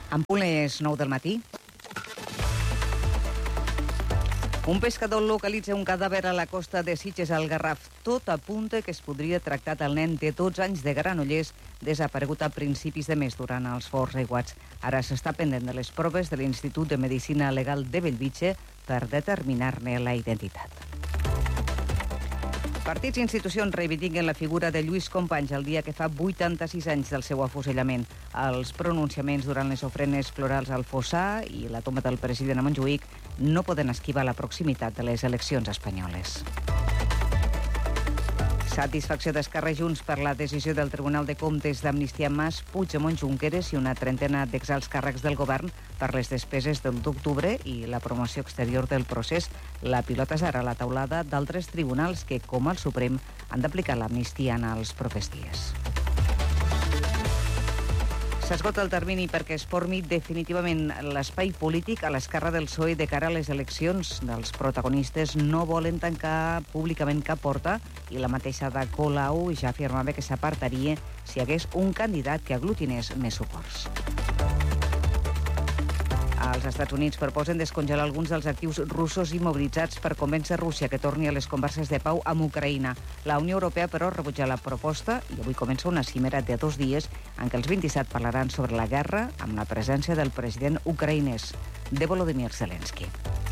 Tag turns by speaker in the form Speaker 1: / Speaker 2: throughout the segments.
Speaker 1: En punt les 9 del matí. Un pescador localitza un cadàver a la costa de Sitges al Garraf. Tot apunta que es podria tractar del nen de 12 anys de Granollers desaparegut a principis de mes durant els forts aiguats. Ara s'està pendent de les proves de l'Institut de Medicina Legal de Bellvitge per determinar-ne la identitat. Partits i institucions reivindiquen la figura de Lluís Companys el dia que fa 86 anys del seu afusellament. Els pronunciaments durant les ofrenes florals al Fossar i la tomba del president a Montjuïc no poden esquivar la proximitat de les eleccions espanyoles. Satisfacció d'Esquerra i Junts per la decisió del Tribunal de Comptes d'amnistiar Mas, Puigdemont, Junqueras i una trentena d'exalts càrrecs del govern per les despeses del d'octubre i la promoció exterior del procés. La pilota serà a la taulada d'altres tribunals que, com el Suprem, han d'aplicar l'amnistia en els propers dies. S'esgota el termini perquè es formi definitivament l'espai polític a l'esquerra del PSOE de cara a les eleccions. Els protagonistes no volen tancar públicament cap porta i la mateixa Ada Colau ja afirmava que s'apartaria si hi hagués un candidat que aglutinés més suports. Els Estats Units proposen descongelar alguns dels actius russos immobilitzats per convèncer Rússia que torni a les converses de pau amb Ucraïna. La Unió Europea, però, rebutja la proposta i avui comença una cimera de 2 dies en què els 27 parlaran sobre la guerra amb la presència del president ucraïnès, de Volodymyr Zelensky.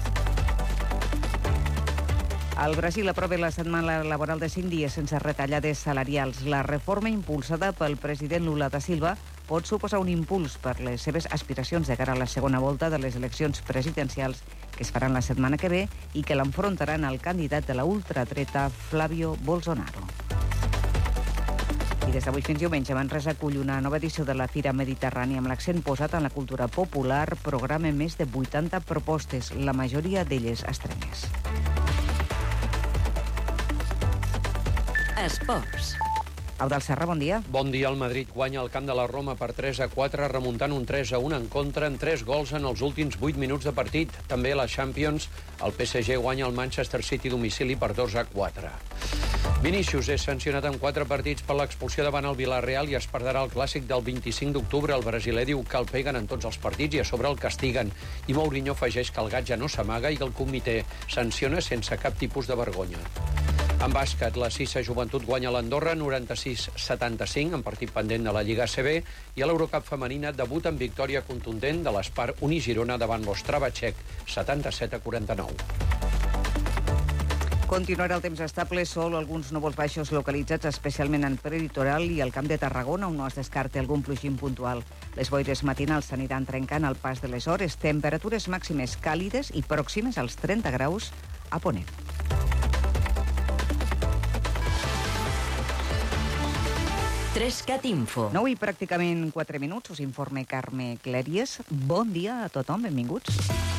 Speaker 1: El Brasil aprova la setmana laboral de 5 dies sense retallades salarials. La reforma impulsada pel president Lula da Silva pot suposar un impuls per les seves aspiracions de cara a la segona volta de les eleccions presidencials que es faran la setmana que ve i que l'enfrontaran al candidat de la ultradreta Flavio Bolsonaro. I des d'avui fins diumenge Manresa acull una nova edició de la Fira Mediterrània amb l'accent posat en la cultura popular. Programa més de 80 propostes, la majoria d'elles estrenes.
Speaker 2: Esports.
Speaker 1: Eudald Serra, bon dia.
Speaker 3: Bon dia. El Madrid guanya el camp de la Roma per 3-4, remuntant un 3-1 en contra en 3 gols en els últims 8 minuts de partit. També a la Champions, el PSG guanya el Manchester City a domicili per 2-4. Vinícius és sancionat en 4 partits per l'expulsió davant el Villarreal i es perdrà el clàssic del 25 d'octubre. El brasiler diu que el peguen en tots els partits i a sobre el castiguen. I Mourinho afegeix que el gat ja no s'amaga i que el comitè sanciona sense cap tipus de vergonya. En bàsquet, la Sisa Joventut guanya l'Andorra 96-75 en partit pendent de la Lliga ACB i a l'Eurocup femenina debut en victòria contundent de l'Espar Unigirona davant l'Ostrava txec 77-49.
Speaker 1: Continuarà el temps estable, sol alguns núvols baixos localitzats, especialment en prelitoral i al Camp de Tarragona, on no es descarta algun plogim puntual. Les boires matinals s'aniran trencant al pas de les hores, temperatures màximes càlides i pròximes als 30 graus a Ponent.
Speaker 2: Trescat Info.
Speaker 1: 9 i pràcticament 4 minuts, us informa Carme Clèries. Bon dia a tothom, benvinguts.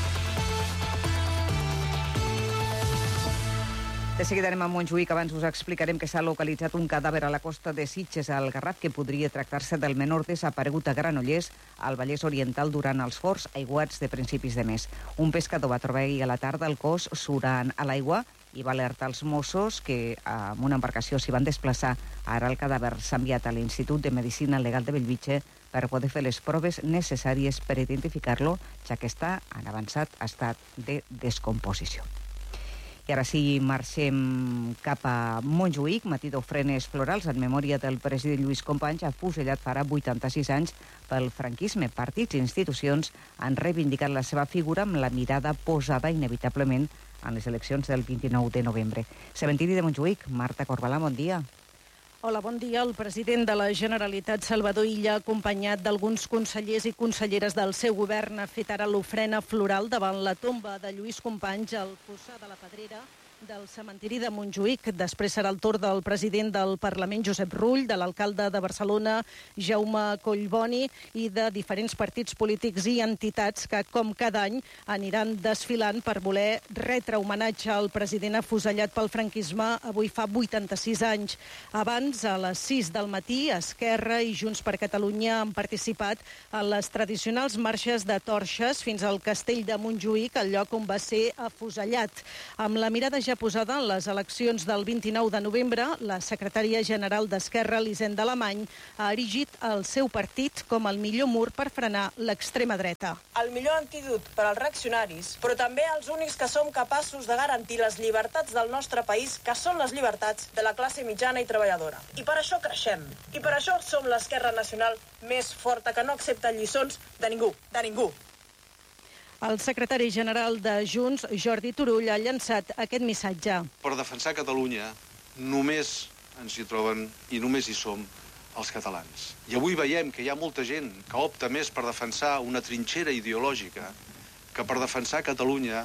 Speaker 1: De seguida anem a Montjuïc. Abans us explicarem que s'ha localitzat un cadàver a la costa de Sitges, al Garraf, que podria tractar-se del menor desaparegut a Granollers, al Vallès Oriental, durant els forts aiguats de principis de mes. Un pescador va trobar ahir a la tarda el cos surant a l'aigua i va alertar els Mossos que amb una embarcació s'hi van desplaçar. Ara el cadàver s'ha enviat a l'Institut de Medicina Legal de Bellvitge per poder fer les proves necessàries per identificar-lo, ja que està en avançat estat de descomposició. I ara sí, marxem cap a Montjuïc, matí d'ofrenes florals en memòria del president Lluís Companys, afusellat farà 86 anys pel franquisme. Partits i institucions han reivindicat la seva figura amb la mirada posada inevitablement en les eleccions del 29 de novembre. Cementiri de Montjuïc, Marta Corbalà, bon dia.
Speaker 4: Hola, bon dia. El president de la Generalitat, Salvador Illa, acompanyat d'alguns consellers i conselleres del seu govern, ha fet ara l'ofrena floral davant la tomba de Lluís Companys al Fossar de la Pedrera del cementiri de Montjuïc. Després serà el torn del president del Parlament, Josep Rull, de l'alcalde de Barcelona, Jaume Collboni, i de diferents partits polítics i entitats que, com cada any, aniran desfilant per voler retre homenatge al president afusellat pel franquisme avui fa 86 anys. Abans, a les 6 del matí, Esquerra i Junts per Catalunya han participat en les tradicionals marxes de torxes fins al castell de Montjuïc, el lloc on va ser afusellat. Amb la mirada estratègia posada en les eleccions del 29 de novembre, la secretària general d'Esquerra, Elisenda Alemany, ha erigit el seu partit com el millor mur per frenar l'extrema dreta.
Speaker 5: El millor antídot per als reaccionaris, però també els únics que som capaços de garantir les llibertats del nostre país, que són les llibertats de la classe mitjana i treballadora. I per això creixem. I per això som l'esquerra nacional més forta, que no accepta lliçons de ningú, de ningú.
Speaker 4: El secretari general de Junts, Jordi Turull, ha llançat aquest missatge.
Speaker 6: Per defensar Catalunya només ens hi troben i només hi som els catalans. I avui veiem que hi ha molta gent que opta més per defensar una trinxera ideològica que per defensar Catalunya.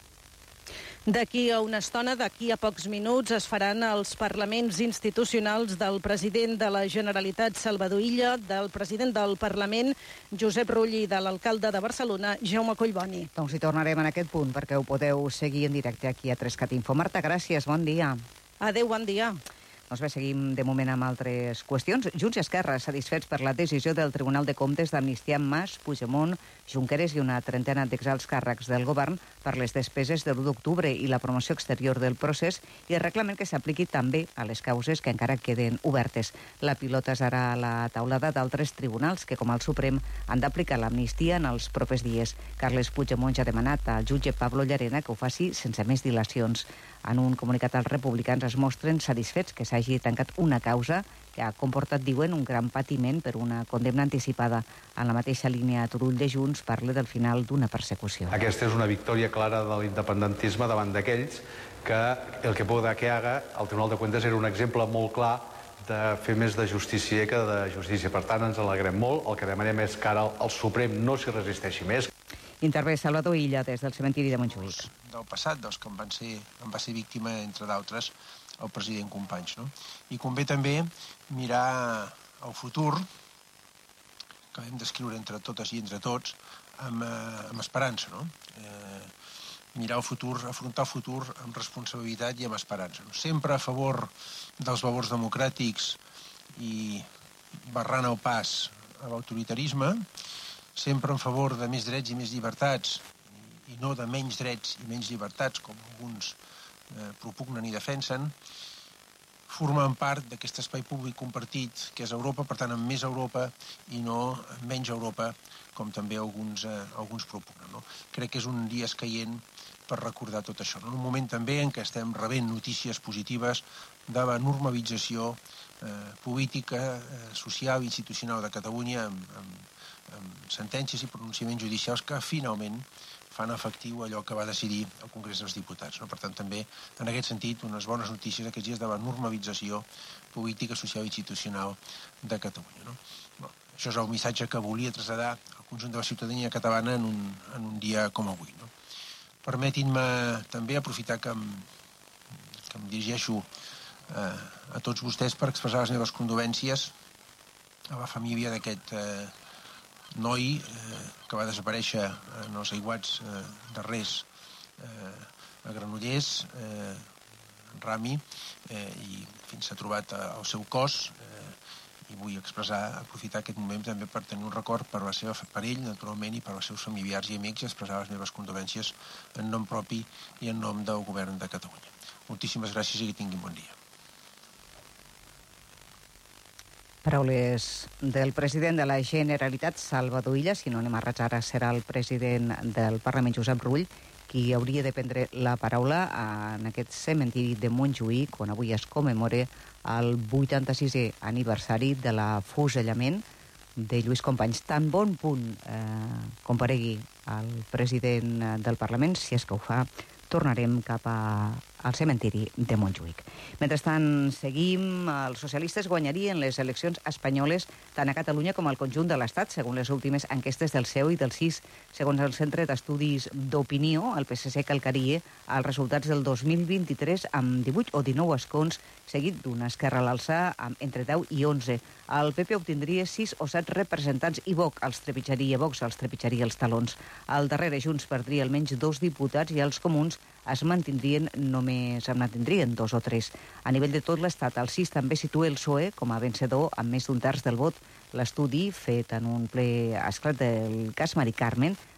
Speaker 4: D'aquí a una estona, d'aquí a pocs minuts, es faran els parlaments institucionals del president de la Generalitat, Salvador Illa, del president del Parlament, Josep Rull, i de l'alcalde de Barcelona, Jaume Collboni.
Speaker 1: Doncs hi tornarem en aquest punt, perquè ho podeu seguir en directe aquí a 3cat Info. Marta, gràcies, bon dia.
Speaker 4: Adéu, bon dia.
Speaker 1: Doncs bé, seguim de moment amb altres qüestions. Junts i Esquerra, satisfets per la decisió del Tribunal de Comptes d'amnistiar Mas, Puigdemont, Junqueras i una trentena d'exalts càrrecs del govern per les despeses de l'1 d'octubre i la promoció exterior del procés, i reclamen que s'apliqui també a les causes que encara queden obertes. La pilota serà a la taulada d'altres tribunals que, com el Suprem, han d'aplicar l'amnistia en els propers dies. Carles Puigdemont ja ha demanat al jutge Pablo Llarena que ho faci sense més dilacions. En un comunicat, els republicans es mostren satisfets que s'hagi tancat una causa que ha comportat, diuen, un gran patiment per una condemna anticipada. En la mateixa línia, Turull de Junts parla del final d'una persecució.
Speaker 7: Aquesta és una victòria clara de l'independentisme davant d'aquells que el que pueda que haga, el Tribunal de Cuentas era un exemple molt clar de fer més de justícia que de justícia. Per tant, ens alegrem molt. El que demanem és que ara el Suprem no s'hi resisteixi més.
Speaker 1: Intervé Salvador Illa des del cementiri de Montjuïc.
Speaker 8: Del passat, que en va ser víctima, entre d'altres, el president Companys. No? I convé també mirar el futur, que hem d'escriure entre totes i entre tots, amb esperança. No? Mirar el futur, afrontar el futur amb responsabilitat i amb esperança. No? Sempre a favor dels valors democràtics i barrant el pas a l'autoritarisme, sempre en favor de més drets i més llibertats i no de menys drets i menys llibertats, com alguns propugnen i defensen, formen part d'aquest espai públic compartit que és Europa, per tant, amb més Europa i no menys Europa, com també alguns propugnen. No? Crec que és un dia escaient per recordar tot això. En un moment també en què estem rebent notícies positives de la normalització política, social i institucional de Catalunya amb sentències i pronunciaments judicials que finalment fan efectiu allò que va decidir el Congrés dels Diputats. No? Per tant, també, en aquest sentit, unes bones notícies aquests dies de la normalització política, social i institucional de Catalunya. No? Bueno, això és el missatge que volia traslladar al conjunt de la ciutadania catalana en un dia com avui. No? Permetin-me també aprofitar que em dirigeixo a tots vostès per expressar les meves condolències a la família d'aquest noi que va desaparèixer en els aiguats darrers a Granollers, Rami, i fins s'ha trobat el seu cos, i vull aprofitar aquest moment també per tenir un record per ell, naturalment, i per als seus familiars i amics, i expressar les meves condolències en nom propi i en nom del govern de Catalunya. Moltíssimes gràcies i que tinguin bon dia.
Speaker 1: Paraules del president de la Generalitat, Salvador Illa. Si no anem a raig, ara serà el president del Parlament, Josep Rull, qui hauria de prendre la paraula en aquest cementiri de Montjuïc, on avui es commemora el 86è aniversari de l'afusellament de Lluís Companys. Tan bon punt comparegui el president del Parlament, si és que ho fa, tornarem cap al cementiri de Montjuïc. Mentrestant, seguim. Els socialistes guanyarien les eleccions espanyoles tant a Catalunya com al conjunt de l'Estat, segons les últimes enquestes del CEO i del CIS. Segons el Centre d'Estudis d'Opinió, el PSC calcaria els resultats del 2023 amb 18 o 19 escons, seguit d'una Esquerra a l'alça amb entre 10 i 11. El PP obtindria 6 o 7 representants i Vox els trepitjaria els talons. Al darrere, Junts perdria almenys 2 diputats i els comuns es mantindrien només en mantindrien 2 o 3. A nivell de tot l'Estat, el CIS també situa el PSOE com a vencedor amb més d'un terç del vot. L'estudi, fet en un ple esclat del cas Mari Carmen,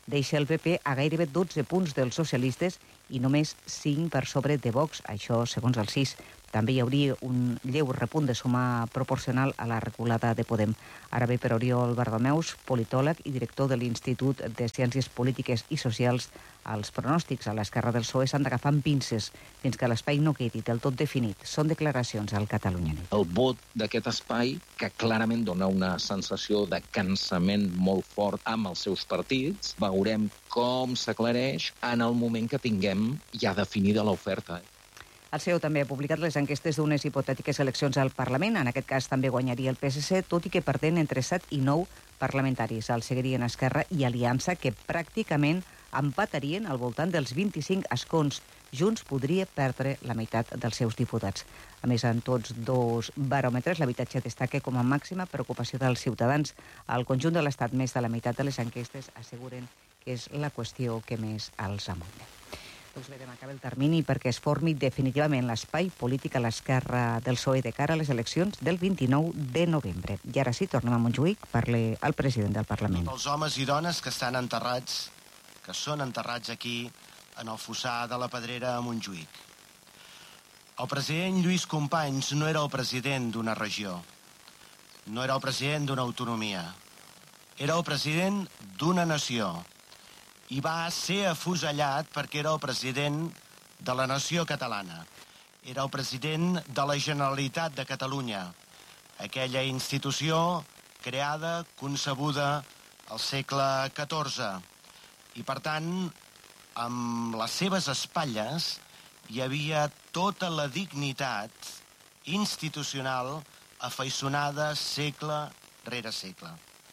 Speaker 1: deixa el PP a gairebé 12 punts dels socialistes i només 5 per sobre de Vox, això segons el CIS. També hi hauria un lleu repunt de suma proporcional a la reculada de Podem. Ara ve per Oriol Bardomeus, politòleg i director de l'Institut de Ciències Polítiques i Socials. Els pronòstics a l'esquerra del PSOE s'han d'agafar amb pinces fins que l'espai no quedi del tot definit. Són declaracions al Catalunya Nit.
Speaker 9: El vot d'aquest espai, que clarament dona una sensació de cansament molt fort amb els seus partits, veurem com s'aclareix en el moment que tinguem ja definida l'oferta.
Speaker 1: El CEO també ha publicat les enquestes d'unes hipotètiques eleccions al Parlament. En aquest cas també guanyaria el PSC, tot i que perdent entre 7 i 9 parlamentaris. El seguirien Esquerra i Aliança, que pràcticament empatarien al voltant dels 25 escons. Junts podria perdre la meitat dels seus diputats. A més, en tots dos baròmetres, l'habitatge destaca com a màxima preocupació dels ciutadans. Al conjunt de l'Estat, més de la meitat de les enquestes asseguren que és la qüestió que més els amoïna. Doncs bé, demà acaba el termini perquè es formi definitivament l'espai polític a l'esquerra del PSOE de cara a les eleccions del 29 de novembre. I ara sí, tornem a Montjuïc, parla el president del Parlament.
Speaker 10: Els homes i dones que estan enterrats, que són enterrats aquí, en el fossar de la Pedrera a Montjuïc. El president Lluís Companys no era el president d'una regió, no era el president d'una autonomia, era el president d'una nació, i va ser afusellat perquè era el president de la nació catalana. Era el president de la Generalitat de Catalunya, aquella institució creada, concebuda al segle XIV. I, per tant, amb les seves espatlles hi havia tota la dignitat institucional afaiçonada segle rere segle.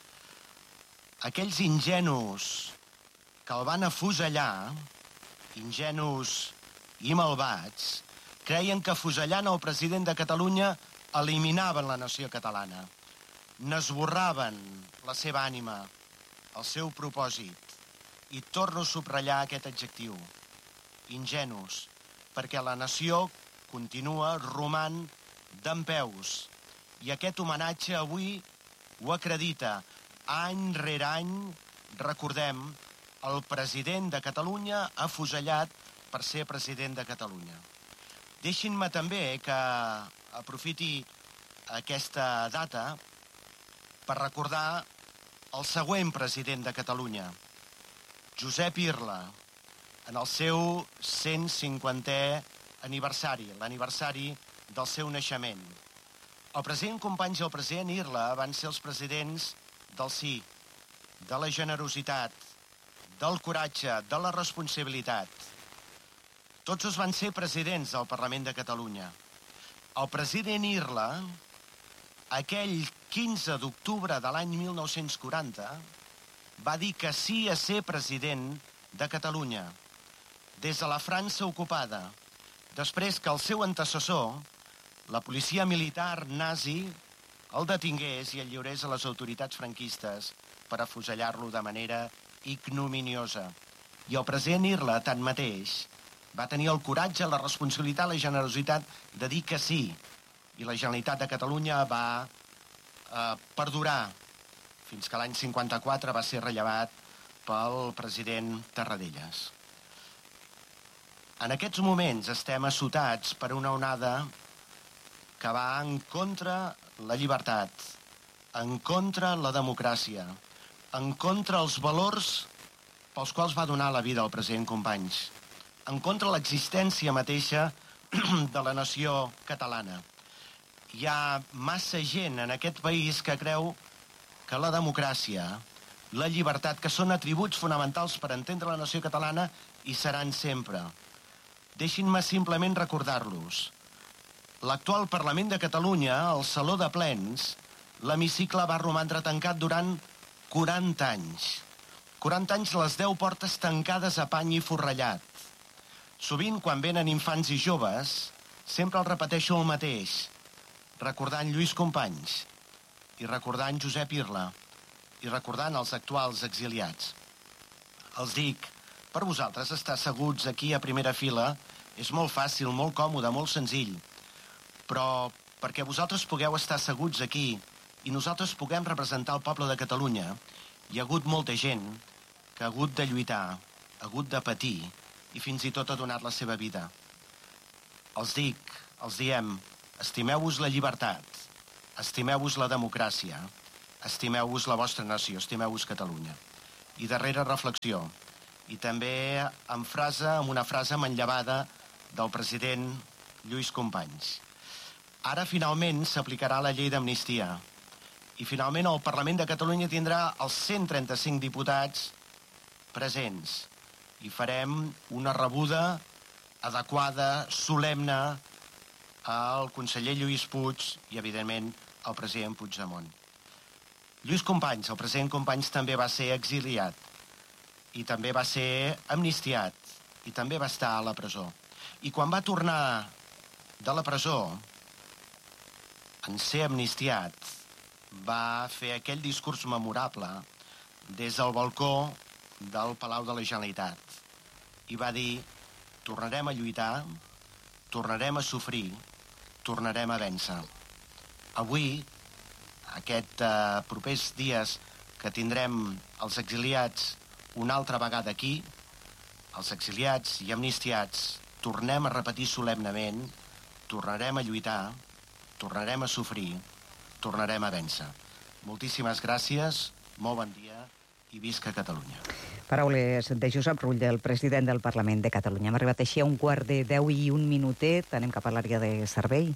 Speaker 10: Aquells ingenus que el van afusellar, ingenus i malvats, creien que afusellant el president de Catalunya eliminaven la nació catalana, n'esborraven la seva ànima, el seu propòsit. I torno a subratllar aquest adjectiu, ingenus, perquè la nació continua, roman dempeus. I aquest homenatge avui ho acredita. Any rere any recordem el president de Catalunya afusellat per ser president de Catalunya. Deixin-me també que aprofiti aquesta data per recordar el següent president de Catalunya, Josep Irla, en el seu 150è aniversari, l'aniversari del seu naixement. El president Companys i el president Irla van ser els presidents del sí, de la generositat, del coratge, de la responsabilitat. Tots dos van ser presidents del Parlament de Catalunya. El president Irla, aquell 15 d'octubre de l'any 1940, va dir que sí a ser president de Catalunya, des de la França ocupada, després que el seu antecessor, la policia militar nazi, el detingués i el lliurés a les autoritats franquistes per afusellar-lo de manera ignominiosa. I el president Irla, tanmateix, va tenir el coratge, la responsabilitat, la generositat de dir que sí. I la Generalitat de Catalunya va perdurar fins que l'any 54 va ser rellevat pel president Tarradellas. En aquests moments estem assotats per una onada que va en contra la llibertat, en contra la democràcia, en contra els valors pels quals va donar la vida el president Companys, en contra l'existència mateixa de la nació catalana. Hi ha massa gent en aquest país que creu que la democràcia, la llibertat, que són atributs fonamentals per entendre la nació catalana i seran sempre. Deixin-me simplement recordar-los. L'actual Parlament de Catalunya, al Saló de Plens, l'hemicicle va romandre tancat durant 40 anys. 40 anys les 10 portes tancades a pany i forrellat. Sovint, quan venen infants i joves, sempre els repeteixo el mateix, recordant Lluís Companys, i recordant Josep Irla, i recordant els actuals exiliats. Els dic, per vosaltres estar asseguts aquí a primera fila és molt fàcil, molt còmode, molt senzill, però perquè vosaltres pugueu estar asseguts aquí i nosaltres puguem representar el poble de Catalunya, hi ha hagut molta gent que ha hagut de lluitar, ha hagut de patir i fins i tot ha donat la seva vida. Els diem, estimeu-vos la llibertat, estimeu-vos la democràcia, estimeu-vos la vostra nació, estimeu-vos Catalunya. I darrera reflexió, i també amb una frase manllevada del president Lluís Companys. Ara finalment s'aplicarà la llei d'amnistia i finalment el Parlament de Catalunya tindrà els 135 diputats presents i farem una rebuda adequada, solemne al conseller Lluís Puig i, evidentment, al president Puigdemont. Lluís Companys, el president Companys, també va ser exiliat i també va ser amnistiat i també va estar a la presó. I quan va tornar de la presó, en ser amnistiat, va fer aquell discurs memorable des del balcó del Palau de la Generalitat i va dir: tornarem a lluitar, tornarem a sofrir, tornarem a vèncer. Avui, aquests propers dies que tindrem els exiliats una altra vegada aquí, els exiliats i amnistiats, tornem a repetir solemnement, tornarem a lluitar, tornarem a sofrir, tornarem a vèncer. Moltíssimes gràcies, molt bon dia i visca Catalunya.
Speaker 1: Paraules de Josep Rull, el president del Parlament de Catalunya. Hem arribat així a 11:45. Anem cap a l'àrea de servei.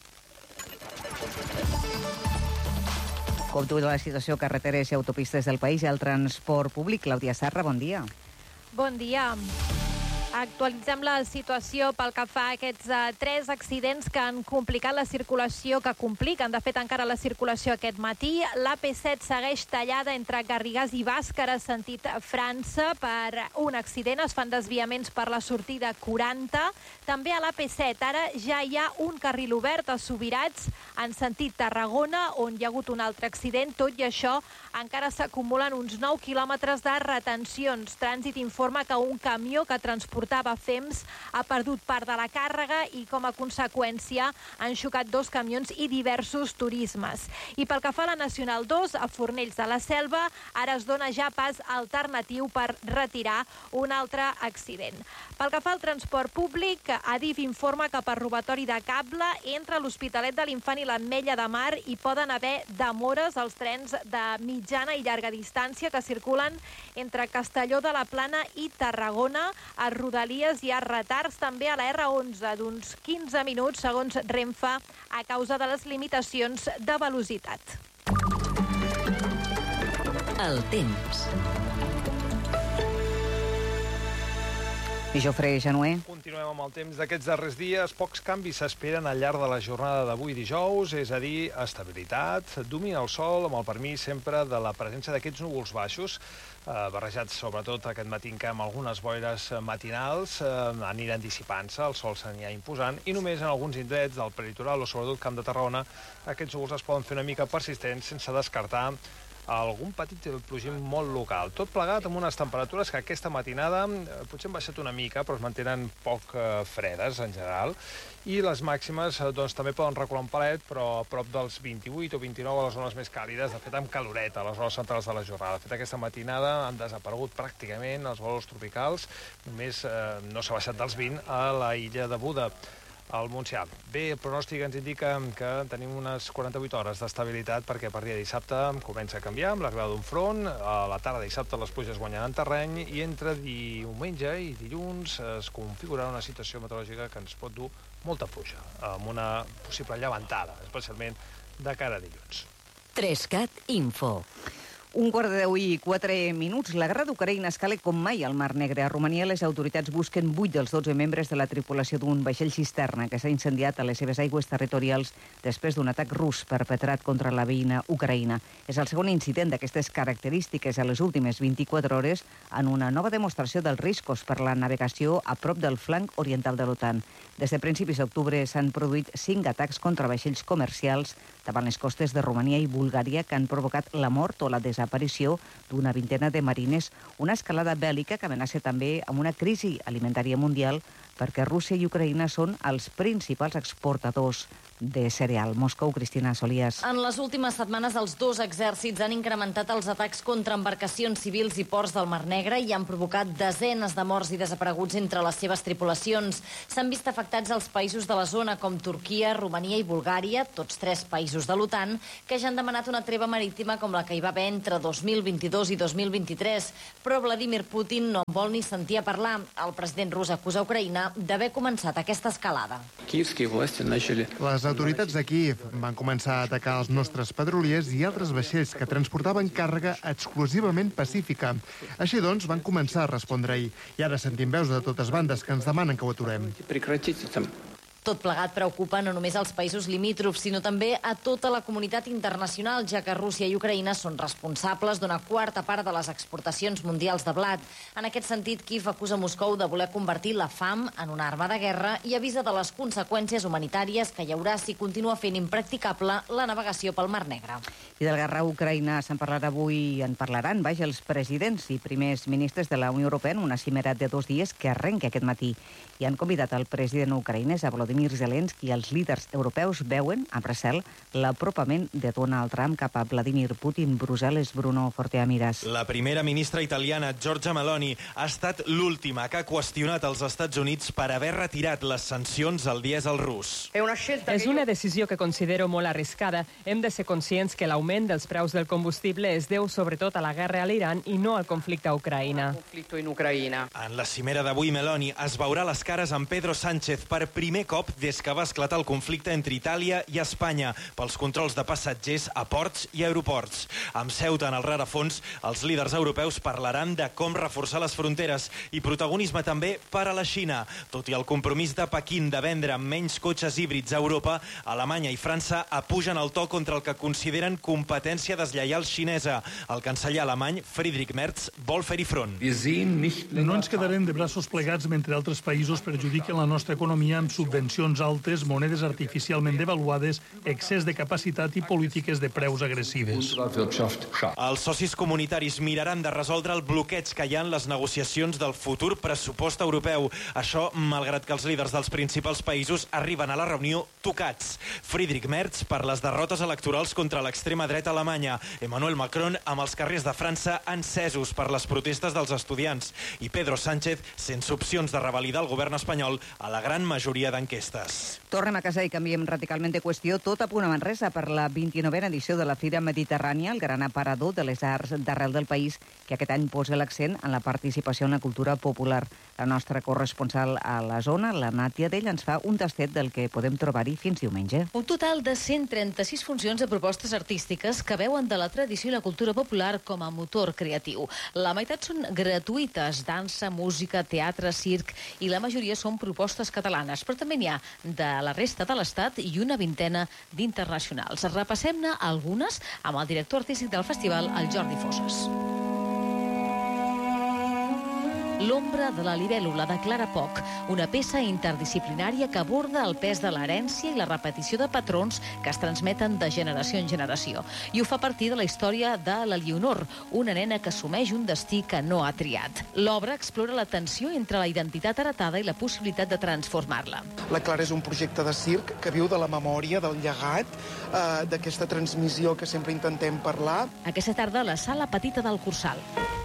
Speaker 1: Com tu la situació a carreteres i autopistes del país i al transport públic. Clàudia Sarra, bon dia.
Speaker 11: Bon dia. Actualitzem la situació pel que fa a aquests 3 accidents que han complicat la circulació, que compliquen, de fet, encara la circulació aquest matí. L'AP7 segueix tallada entre Garrigàs i Bàscara, sentit França, per un accident. Es fan desviaments per la sortida 40. També a l'AP7 ara ja hi ha un carril obert a Subirats, en sentit Tarragona, on hi ha hagut un altre accident. Tot i això, encara s'acumulen uns 9 quilòmetres de retencions. Trànsit informa que un camió que transportava fems ha perdut part de la càrrega i, com a conseqüència, han xocat 2 camions i diversos turismes. I pel que fa a la Nacional 2, a Fornells de la Selva, ara es dona ja pas alternatiu per retirar un altre accident. Pel que fa al transport públic, Adif informa que per robatori de cable entre l'Hospitalet de l'Infant i l'Ametlla de Mar hi poden haver demores als trens de mitjana i llarga distància que circulen entre Castelló de la Plana i Tarragona. A Rodalies hi ha retards també a la R11 d'uns 15 minuts, segons Renfe, a causa de les limitacions de velocitat.
Speaker 2: El temps.
Speaker 1: I Jofre Januer.
Speaker 12: Continuem amb el temps d'aquests darrers dies. Pocs canvis s'esperen al llarg de la jornada d'avui dijous, és a dir, estabilitat. Domina el sol amb el permís sempre de la presència d'aquests núvols baixos, barrejats sobretot aquest matí amb algunes boires matinals, aniran dissipant-se, el sol s'anirà imposant, i només en alguns indrets del peritoral o sobretot Camp de Tarragona aquests núvols es poden fer una mica persistents sense descartar algun petit plogim molt local. Tot plegat amb unes temperatures que aquesta matinada potser han baixat una mica, però es mantenen poc fredes en general, i les màximes doncs, també poden recular un palet, però a prop dels 28 o 29 a les zones més càlides, de fet amb caloreta a les hores centrals de la jornada. De fet, aquesta matinada han desaparegut pràcticament els valors tropicals, només no s'ha baixat dels 20 a la illa de Buda, al Montsià. Bé, el pronòstic ens indica que tenim unes 48 hores d'estabilitat perquè a partir de dissabte comença a canviar amb l'arribada d'un front. A la tarda de dissabte les pluges guanyaran terreny i entre diumenge i dilluns es configurarà una situació meteorològica que ens pot dur molta pluja, amb una possible llevantada, especialment de cara a dilluns.
Speaker 2: 3CAT Info.
Speaker 1: 11:04. La guerra d'Ucraïna escala com mai al Mar Negre. A Romania les autoritats busquen 8 dels 12 membres de la tripulació d'un vaixell cisterna que s'ha incendiat a les seves aigües territorials després d'un atac rus perpetrat contra la veïna Ucraïna. És el segon incident d'aquestes característiques a les últimes 24 hores en una nova demostració dels riscos per la navegació a prop del flanc oriental de l'OTAN. Des de principis d'octubre s'han produït 5 atacs contra vaixells comercials davant les costes de Romania i Bulgària que han provocat la mort o la desaparició d'una vintena de marines, una escalada bèl·lica que amenaça també amb una crisi alimentària mundial perquè Rússia i Ucraïna són els principals exportadors de cereal. Moscou, Cristina Solías.
Speaker 13: En les últimes setmanes, els dos exèrcits han incrementat els atacs contra embarcacions civils i ports del Mar Negre i han provocat desenes de morts i desapareguts entre les seves tripulacions. S'han vist afectats els països de la zona, com Turquia, Romania i Bulgària, tots 3 països de l'OTAN, que ja han demanat una treva marítima com la que hi va haver entre 2022 i 2023. Però Vladimir Putin no en vol ni sentir a parlar. El president rus acusa Ucraïna d'haver començat aquesta escalada.
Speaker 14: Les autoritats de Kíev van començar a atacar els nostres petroliers i altres vaixells que transportaven càrrega exclusivament pacífica. Així doncs, van començar a respondre-hi. I ara sentim veus de totes bandes que ens demanen que ho aturem.
Speaker 13: Tot plegat preocupa no només als països limítrofs, sinó també a tota la comunitat internacional, ja que Rússia i Ucraïna són responsables d'una quarta part de les exportacions mundials de blat. En aquest sentit, Kíev acusa Moscou de voler convertir la fam en una arma de guerra i avisa de les conseqüències humanitàries que hi haurà si continua fent impracticable la navegació pel Mar Negre.
Speaker 1: I del guerra a Ucraïna se'n parlarà avui, en parlaran, els presidents i primers ministres de la Unió Europea en una cimera de 2 dies que arrenca aquest matí. I han convidat el president ucraïnès, a Volodymyr Zelensky, i els líders europeus veuen amb recel l'apropament de Donald Trump cap a Vladimir Putin. Brussel·les, Bruno Forteamiras.
Speaker 15: La primera ministra italiana, Giorgia Meloni, ha estat l'última que ha qüestionat els Estats Units per haver retirat les sancions al dièsel rus.
Speaker 16: És una decisió que considero molt arriscada. Hem de ser conscients que l'augment dels preus del combustible es deu sobretot a la guerra a l'Iran i no al conflicte a Ucraïna.
Speaker 15: En la cimera d'avui, Meloni es veurà les cares amb Pedro Sánchez per primer cop des que va esclatar el conflicte entre Itàlia i Espanya pels controls de passatgers a ports i aeroports. Amb Ceuta en el rerefons, els líders europeus parlaran de com reforçar les fronteres i protagonisme també per a la Xina. Tot i el compromís de Pequín de vendre menys cotxes híbrids a Europa, Alemanya i França apugen el to contra el que consideren competència deslleial xinesa. El canceller alemany, Friedrich Merz, vol fer-hi front.
Speaker 17: No ens quedarem de braços plegats mentre altres països perjudiquen la nostra economia amb subvencions altes, monedes artificialment devaluades, excés de capacitat i polítiques de preus agressives.
Speaker 15: Els socis comunitaris miraran de resoldre el bloqueig que hi ha en les negociacions del futur pressupost europeu. Això, malgrat que els líders dels principals països arriben a la reunió tocats. Friedrich Merz per les derrotes electorals contra l'extrema dreta alemanya. Emmanuel Macron amb els carrers de França encesos per les protestes dels estudiants. I Pedro Sánchez sense opcions de revalidar el govern espanyol a la gran majoria d'enquestes.
Speaker 1: Tornem a casa i canviem radicalment de qüestió. Tot a punt a Manresa per la 29a edició de la Fira Mediterrània, el gran aparador de les arts d'arrel del país, que aquest any posa l'accent en la participació en la cultura popular. La nostra corresponsal a la zona, la Nàtia Dell, ens fa un tastet del que podem trobar-hi fins diumenge.
Speaker 18: Un total de 136 funcions de propostes artístiques que veuen de la tradició i la cultura popular com a motor creatiu. La meitat són gratuïtes, dansa, música, teatre, circ, i la majoria són propostes catalanes, però també n'hi ha de la resta de l'Estat i una vintena d'internacionals. Repassem-ne algunes amb el director artístic del festival, el Jordi Fosses. L'ombra de la libèl·lula de Clara Poch, una peça interdisciplinària que aborda el pes de l'herència i la repetició de patrons que es transmeten de generació en generació. I ho fa a partir de la història de la Leonor, una nena que assumeix un destí que no ha triat. L'obra explora la tensió entre la identitat heretada i la possibilitat de transformar-la.
Speaker 19: La Clara és un projecte de circ que viu de la memòria, del llegat, d'aquesta transmissió que sempre intentem parlar.
Speaker 18: Aquesta tarda a la Sala Petita del Cursal.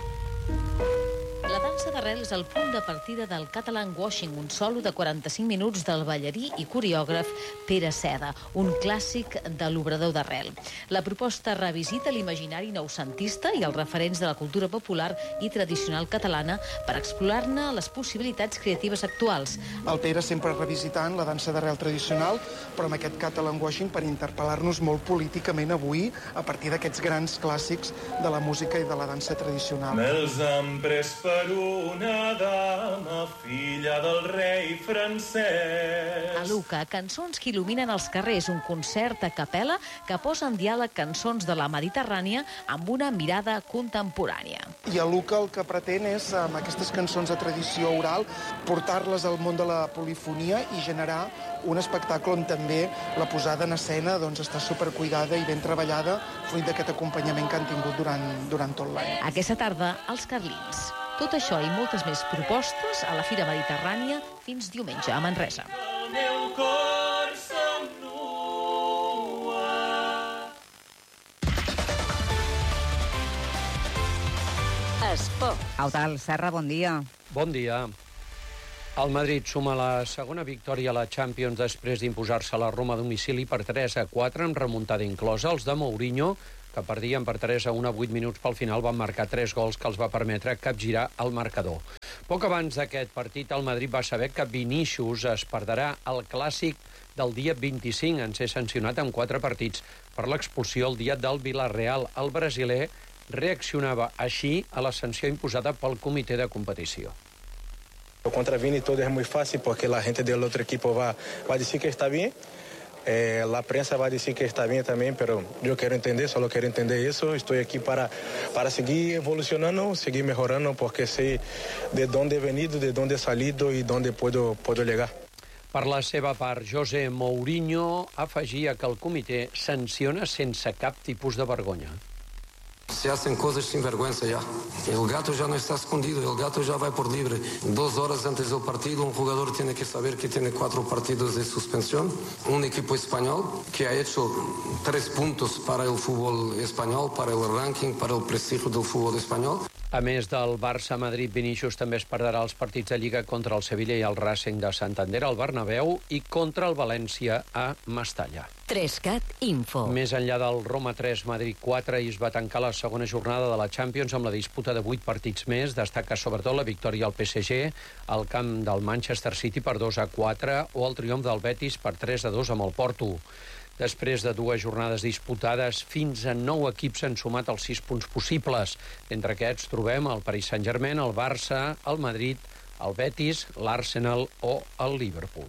Speaker 18: La dansa d'arrel és el punt de partida del Catalan Washing, un solo de 45 minuts del ballarí i coreògraf Pere Seda, un clàssic de l'obrador d'arrel. La proposta revisita l'imaginari noucentista i els referents de la cultura popular i tradicional catalana per explorar-ne les possibilitats creatives actuals.
Speaker 19: El Pere sempre revisitant la dansa d'arrel tradicional, però amb aquest Catalan Washing per interpel·lar-nos molt políticament avui a partir d'aquests grans clàssics de la música i de la dansa tradicional.
Speaker 20: Me'ls han pres per una dama, filla del rei francès.
Speaker 18: A Luca, cançons que il·luminen els carrers, un concert a capella que posa en diàleg cançons de la Mediterrània amb una mirada contemporània.
Speaker 19: I a Luca el que pretén és, amb aquestes cançons de tradició oral, portar-les al món de la polifonia i generar un espectacle on també la posada en escena està supercuidada i ben treballada, fruit d'aquest acompanyament que han tingut durant tot l'any.
Speaker 18: Aquesta tarda, els Carlins. Tot això i moltes més propostes a la Fira Mediterrània fins diumenge a Manresa.
Speaker 20: El meu cor somnua.
Speaker 2: Esport.
Speaker 1: Eudald Serra, bon dia.
Speaker 3: Bon dia. El Madrid suma la segona victòria a la Champions després d'imposar-se a la Roma a domicili per 3-4 amb remuntada inclosa. Els de Mourinho, que perdien per 3-1 a 8 minuts pel final, van marcar 3 gols que els va permetre capgirar el marcador. Poc abans d'aquest partit, el Madrid va saber que Vinícius es perdrà el clàssic del dia 25 en ser sancionat amb 4 partits per l'expulsió el dia del Villarreal. El brasiler reaccionava així a la sanció imposada pel comitè de competició.
Speaker 21: Contra Vini todo es muy fácil porque la gente del otro equipo va a decir que está bien, la prensa va a decir que está bien también, pero yo quiero entender, solo quiero entender eso. Estoy aquí para seguir evolucionando, seguir mejorando, porque sé de dónde he venido, de dónde he salido y dónde puedo llegar.
Speaker 3: Per la seva part, José Mourinho afegia que el comitè sanciona sense cap tipus de vergonya.
Speaker 22: Se hacen cosas sin vergüenza ya. El gato ya no está escondido, el gato ya va por libre. 2 horas antes del partido, un jugador tiene que saber que tiene 4 partidos de suspensión. Un equipo español que ha hecho 3 puntos para el fútbol español, para el ranking, para el prestigio del fútbol español.
Speaker 3: A més del Barça-Madrid, Vinícius també es perdrà els partits de Lliga contra el Sevilla i el Racing de Santander al Bernabéu i contra el València a Mestalla.
Speaker 2: 3CAT Info.
Speaker 3: Més enllà del Roma 3, Madrid 4, i es va tancar la segona jornada de la Champions amb la disputa de 8 partits més. Destaca sobretot la victòria al PSG, al camp del Manchester City per 2-4 o el triomf del Betis per 3-2 amb el Porto. Després de 2 jornades disputades, fins a 9 equips han sumat els 6 punts possibles. Entre aquests trobem el Paris Saint-Germain, el Barça, el Madrid, el Betis, l'Arsenal o el Liverpool.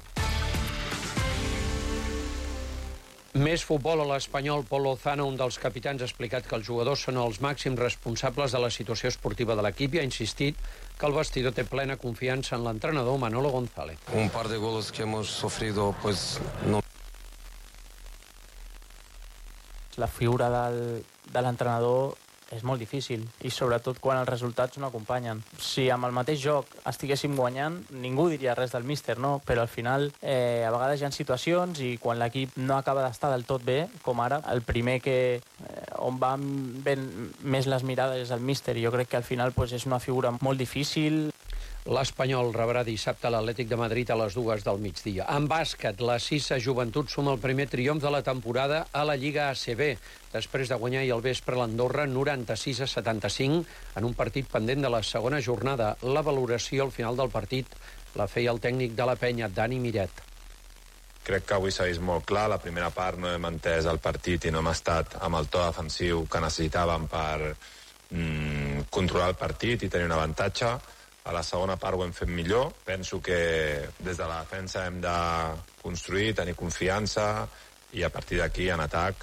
Speaker 3: Més futbol a l'Espanyol. Pol Lozano, un dels capitans, ha explicat que els jugadors són els màxims responsables de la situació esportiva de l'equip i ha insistit que el vestidor té plena confiança en l'entrenador Manolo González.
Speaker 22: Un par de goles que hemos sufrido, pues no.
Speaker 23: La figura de l'entrenador és molt difícil i sobretot quan els resultats no acompanyen. Si amb el mateix joc estiguéssim guanyant, ningú diria res del míster, no? Però al final a vegades hi ha situacions i quan l'equip no acaba d'estar del tot bé, com ara, el primer on van ben més les mirades és el míster i jo crec que al final és una figura molt difícil.
Speaker 3: L'Espanyol rebrà dissabte l'Atlètic de Madrid a les 2 del migdia. En bàsquet, la Sisa Joventut suma el primer triomf de la temporada a la Lliga ACB, després de guanyar ahir al vespre l'Andorra 96-75 en un partit pendent de la segona jornada. La valoració al final del partit la feia el tècnic de la Penya, Dani Miret.
Speaker 24: Crec que avui s'ha vist molt clar. La primera part no hem entès el partit i no hem estat amb el to defensiu que necessitàvem per controlar el partit i tenir un avantatge. A la segona part ho hem fet millor. Penso que des de la defensa hem de construir, tenir confiança i a partir d'aquí, en atac,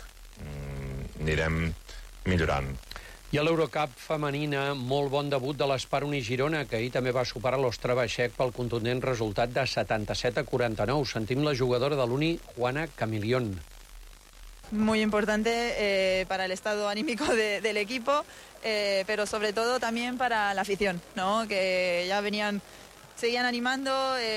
Speaker 24: anirem millorant.
Speaker 3: I a l'Eurocup femenina, molt bon debut de l'Esparuni Girona, que ahir també va superar l'Ostrava Txec pel contundent resultat de 77-49. Sentim la jugadora de l'Uni, Juana Camilión.
Speaker 25: Muy importante para el estado anímico del equipo, pero sobre todo también para la afición, ¿no? Que ya seguían animando,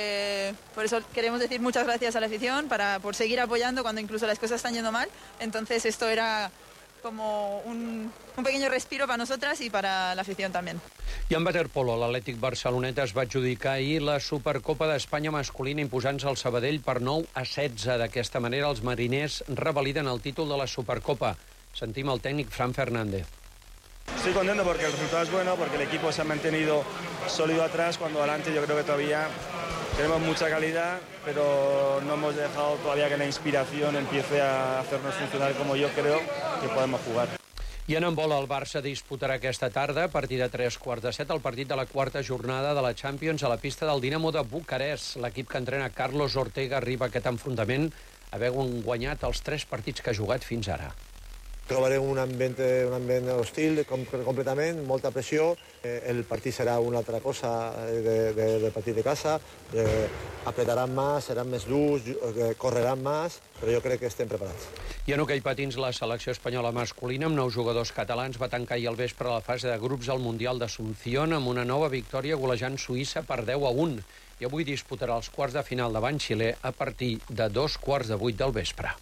Speaker 25: por eso queremos decir muchas gracias a la afición por seguir apoyando cuando incluso las cosas están yendo mal. Entonces esto era como un pequeño respiro para nosotras y para la afición también.
Speaker 3: I en waterpolo, l'Atlètic Barceloneta es va adjudicar ahir la Supercopa d'Espanya masculina imposant-se al Sabadell per 9-16. D'aquesta manera, els mariners revaliden el títol de la Supercopa. Sentim el tècnic Fran Fernández.
Speaker 26: Estoy contento porque el resultado es bueno, porque el equipo se ha mantenido sólido atrás, cuando adelante yo creo que todavía tenemos mucha calidad, pero no hemos dejado todavía que la inspiración empiece a hacernos funcionar como yo creo que podemos jugar.
Speaker 3: I en handbol, el Barça disputarà aquesta tarda, a partir de 3:15, el partit de la quarta jornada de la Champions a la pista del Dinamo de Bucarest. L'equip que entrena Carlos Ortega arriba a aquest enfrontament havent guanyat els 3 partits que ha jugat fins ara.
Speaker 4: Trobarem un ambient hostil completament, molta pressió. El partit serà una altra cosa del partit de casa. Apretaran més, seran més durs, correran més, però jo crec que estem preparats.
Speaker 3: I en hoquei patins, la selecció espanyola masculina amb 9 jugadors catalans va tancar ahir al vespre a la fase de grups al Mundial d'Asunción amb una nova victòria golejant Suïssa per 10-1. I avui disputarà els quarts de final davant Xile a partir de 7:15 del vespre.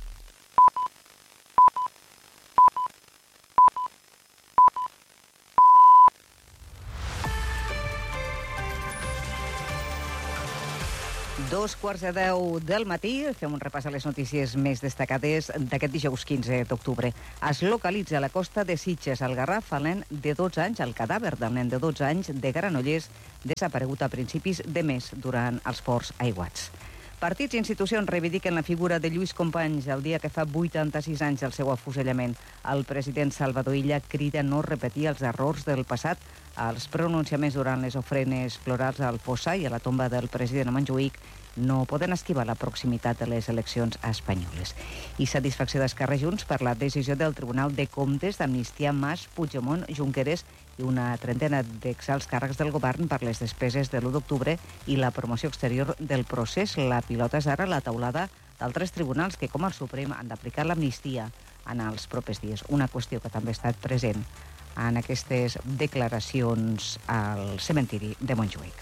Speaker 1: Dos quarts de 10 del matí, fem un repàs a les notícies més destacades d'aquest dijous 15 d'octubre. Es localitza a la costa de Sitges, al Garraf, el nen de 12 anys, el cadàver del nen de 12 anys de Granollers, desaparegut a principis de mes durant els forts aiguats. Partits i institucions reivindiquen la figura de Lluís Companys el dia que fa 86 anys del seu afusellament. El president Salvador Illa crida no repetir els errors del passat. Els pronunciaments durant les ofrenes florals al fossar i a la tomba del president a Montjuïc no poden esquivar la proximitat de les eleccions espanyoles. I satisfacció d'Esquerra Junts per la decisió del Tribunal de Comptes d'amnistiar Mas, Puigdemont, Junqueras i una trentena d'exalts càrrecs del govern per les despeses de l'1 d'octubre i la promoció exterior del procés. La pilota és ara a la taulada d'altres tribunals que, com el Suprem, han d'aplicar l'amnistia en els propers dies. Una qüestió que també ha estat present en aquestes declaracions al cementiri de Montjuïc.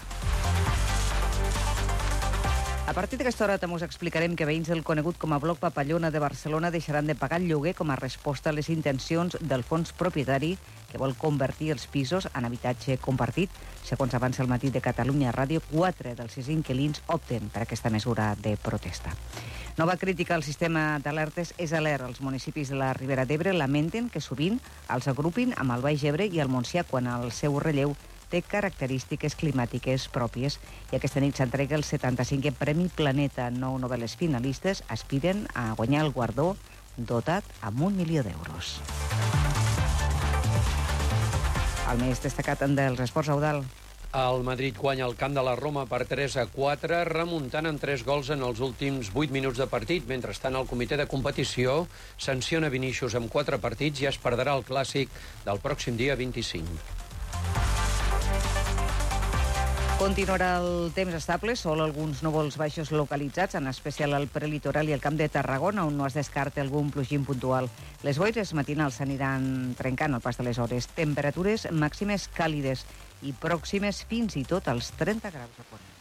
Speaker 1: A partir d'aquesta hora també us explicarem que veïns del conegut com a bloc Papallona de Barcelona deixaran de pagar el lloguer com a resposta a les intencions del fons propietari que vol convertir els pisos en habitatge compartit. Segons avança el Matí de Catalunya Ràdio, 4 dels 6 inquilins opten per aquesta mesura de protesta. Nova crítica al sistema d'alertes és alert. Els municipis de la Ribera d'Ebre lamenten que sovint els agrupin amb el Baix Ebre i el Montsià quan el seu relleu té característiques climàtiques pròpies. I aquesta nit s'entrega el 75è Premi Planeta. 9 novel·les finalistes aspiren a guanyar el guardó dotat amb 1 milió d'euros. El més destacat dels esports, Eudald.
Speaker 3: El Madrid guanya el camp de la Roma per 3-4, remuntant en 3 gols en els últims 8 minuts de partit. Mentrestant, el comitè de competició sanciona Vinícius amb 4 partits i es perdrà el clàssic del pròxim dia 25.
Speaker 1: Continuarà el temps estable, sol alguns núvols baixos localitzats, en especial al prelitoral i al Camp de Tarragona, on no es descarta algun plogim puntual. Les boires matinals s'aniran trencant al pas de les hores. Temperatures màximes càlides i pròximes fins i tot als 30 graus a Ponent.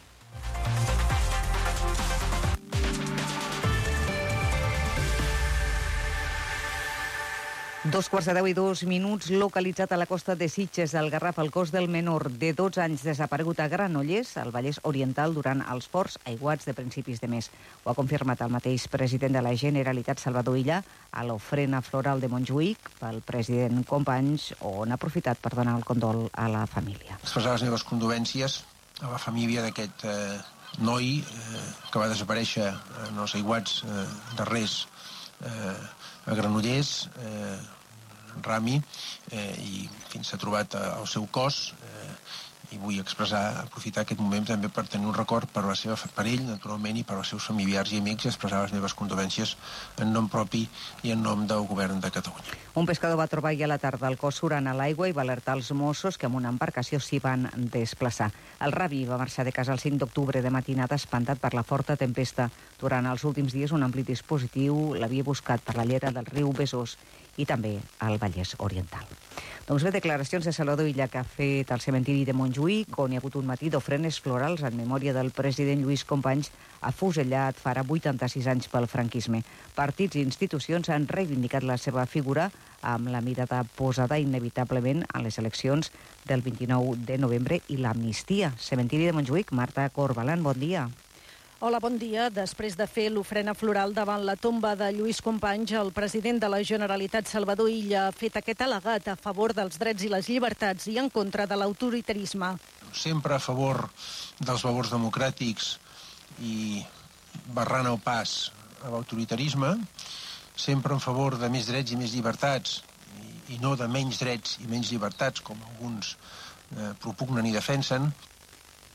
Speaker 1: 2:10 localitzat a la costa de Sitges, al Garraf, el cos del menor de 12 anys desaparegut a Granollers, al Vallès Oriental, durant els forts aiguats de principis de mes. Ho ha confirmat el mateix president de la Generalitat, Salvador Illa, a l'ofrena floral de Montjuïc pel president Companys, on ha aprofitat per donar el condol a la família.
Speaker 5: Expressar les meves condolències a la família d'aquest noi que va desaparèixer en els aiguats darrers a Granollers, Rami, i fins s'ha trobat el seu cos, i vull aprofitar aquest moment també per tenir un record per ell, naturalment, i per als seus familiars i amics, i expressar les meves condolències en nom propi i en nom del govern de Catalunya.
Speaker 1: Un pescador va trobar ahir a la tarda el cos surant a l'aigua i va alertar els Mossos que amb una embarcació s'hi van desplaçar. El Ravi va marxar de casa el 5 d'octubre de matinada espantat per la forta tempesta. Durant els últims dies un ampli dispositiu l'havia buscat per la llera del riu Besòs i també al Vallès Oriental. Doncs bé, declaracions de Salvador Illa que ha fet al cementiri de Montjuïc, on hi ha hagut un matí d'ofrenes florals en memòria del president Lluís Companys, afusellat farà 86 anys pel franquisme. Partits i institucions han reivindicat la seva figura amb la mirada posada inevitablement a les eleccions del 29 de novembre i l'amnistia. Cementiri de Montjuïc, Marta Corbalan, bon dia.
Speaker 6: Hola, bon dia. Després de fer l'ofrena floral davant la tomba de Lluís Companys, el president de la Generalitat, Salvador Illa, ha fet aquest al·legat a favor dels drets i les llibertats i en contra de l'autoritarisme.
Speaker 5: Sempre a favor dels valors democràtics i barrant el pas a l'autoritarisme, sempre en favor de més drets i més llibertats i no de menys drets i menys llibertats, com alguns propugnen i defensen.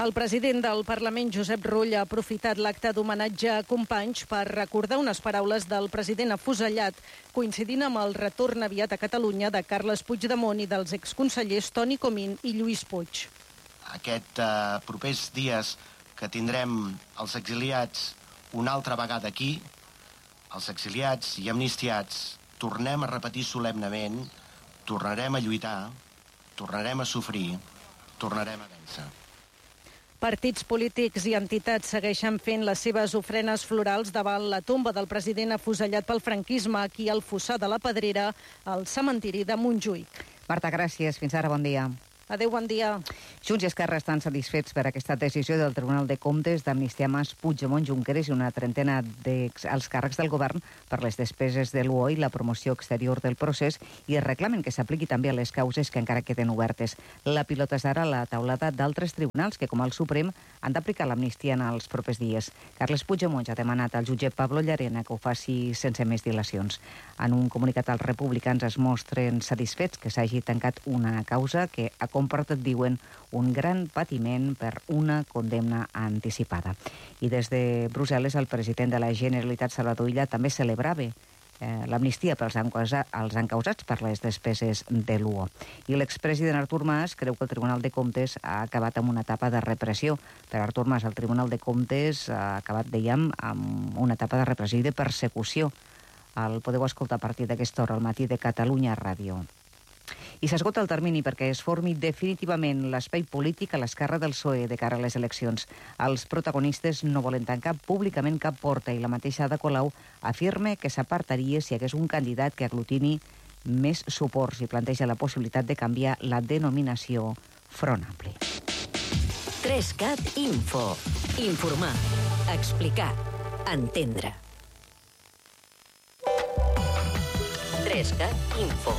Speaker 6: El president del Parlament, Josep Rull, ha aprofitat l'acte d'homenatge a Companys per recordar unes paraules del president afusellat, coincidint amb el retorn aviat a Catalunya de Carles Puigdemont i dels exconsellers Toni Comín i Lluís Puig.
Speaker 7: Aquests propers dies que tindrem els exiliats una altra vegada aquí, els exiliats i amnistiats, tornem a repetir solemnement, tornarem a lluitar, tornarem a sofrir, tornarem a vèncer.
Speaker 6: Partits polítics i entitats segueixen fent les seves ofrenes florals davant la tomba del president afusellat pel franquisme aquí al Fossar de la Pedrera, al cementiri de Montjuïc.
Speaker 1: Marta, gràcies. Fins ara, bon dia.
Speaker 6: Adéu, bon dia.
Speaker 1: Junts i Esquerra estan satisfets per aquesta decisió del Tribunal de Comptes d'amnistiar Mas, Puigdemont, Junqueras i una trentena dels càrrecs del govern per les despeses de l'UO i la promoció exterior del procés i reclamen que s'apliqui també a les causes que encara queden obertes. La pilota és ara a la taulada d'altres tribunals que, com el Suprem, han d'aplicar l'amnistia en els propers dies. Carles Puigdemont ja ha demanat al jutge Pablo Llarena que ho faci sense més dilacions. En un comunicat, els republicans es mostren satisfets que s'hagi tancat una causa que ha comportat, diuen, un gran patiment per una condemna anticipada. I des de Brussel·les, el president de la Generalitat, Salvador Illa, també celebrava l'amnistia per als encausats per les despeses de l'UO. I l'expresident Artur Mas creu que el Tribunal de Comptes ha acabat amb una etapa de repressió. Per Artur Mas, el Tribunal de Comptes ha acabat, dèiem, amb una etapa de repressió i de persecució. El podeu escoltar a partir d'aquesta hora al matí de Catalunya Ràdio. I s'esgota el termini perquè es formi definitivament l'espai polític a l'esquerra del PSOE de cara a les eleccions. Els protagonistes no volen tancar públicament cap porta i la mateixa Ada Colau afirma que s'apartaria si hi hagués un candidat que aglutini més suports i planteja la possibilitat de canviar la denominació Front Ampli.
Speaker 2: 3CAT Info. Informar, explicar, entendre. 3CAT Info.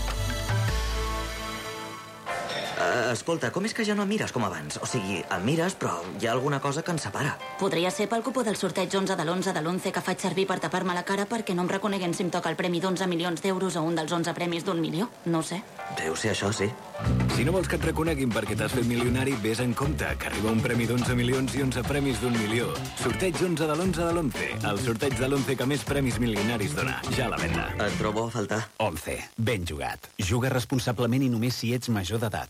Speaker 8: Escolta, com és que ja no em mires com abans? O sigui, em mires, però hi ha alguna cosa que ens separa.
Speaker 9: Podria ser pel cupó del sorteig 11 de l'11 de l'11 que faig servir per tapar-me la cara perquè no em reconeguin si em toca el premi d'11 milions d'euros o un dels 11 premis d'1 milió. No ho sé.
Speaker 8: Deu ser això, sí.
Speaker 10: Si no vols que et reconeguin perquè t'has fet milionari, vés en compte, que arriba un premi d'11 milions i 11 premis d'1 milió. Sorteig 11 de l'11 de l'11. El sorteig de l'11 que més premis milionaris dona. Ja a la venda.
Speaker 8: Et trobo a faltar.
Speaker 10: 11. Ben jugat. Juga responsablement i només si ets major d'edat.